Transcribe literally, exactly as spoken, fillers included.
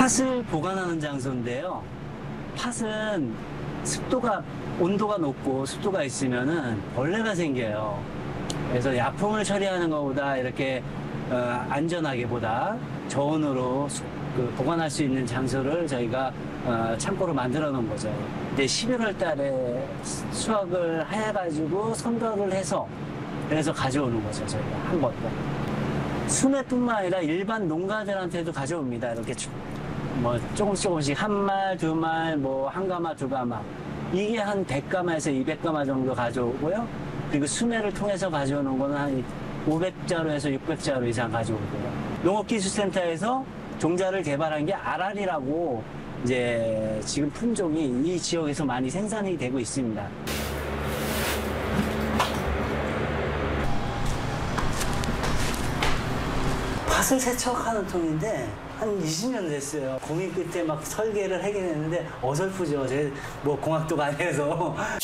팥을 보관하는 장소인데요. 팥은 습도가, 온도가 높고 습도가 있으면은 벌레가 생겨요. 그래서 약품을 처리하는 것보다 이렇게 어, 안전하게보다 저온으로 수, 그 보관할 수 있는 장소를 저희가 어, 창고로 만들어 놓은 거죠. 이제 십일월 달에 수확을 해가지고 선별을 해서 그래서 가져오는 거죠. 저희가 한 번 더. 수매뿐만 아니라 일반 농가들한테도 가져옵니다. 이렇게 뭐 조금씩 조금씩 한 말, 두 말, 뭐 한 가마, 두 가마. 이게 한 백 가마에서 이백 가마 정도 가져오고요. 그리고 수매를 통해서 가져오는 거는 한 오백 자루에서 육백 자루 이상 가져오고요. 농업기술센터에서 종자를 개발한 게 아랄이라고 이제 지금 품종이 이 지역에서 많이 생산이 되고 있습니다. 팥을 세척하는 통인데 한 이십 년 됐어요. 고민 끝에 막 설계를 하게 됐는데 어설프죠. 제 뭐 공학도가 아니어서.